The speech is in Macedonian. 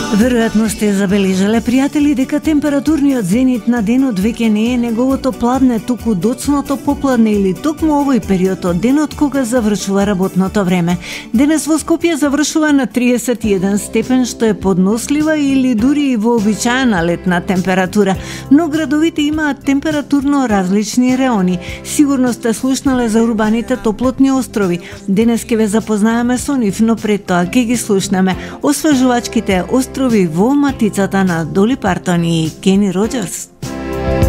Веројатно сте забележале, пријатели, дека температурниот зенит на денот веќе не е неговото пладне, туку доцното попладне или токму овој период од денот кога завршува работното време. Денес во Скопје завршува на 31 степен, што е поднослива или дури и вообичаена летна температура, но градовите имаат температурно различни реони. Сигурно сте слушнале за урбаните топлотни острови. Денес ќе ве запознаеме со нив, но пред тоа ќе ги слушнеме освежувачките острови во матицата на Доли Партон и Кени Роџерс.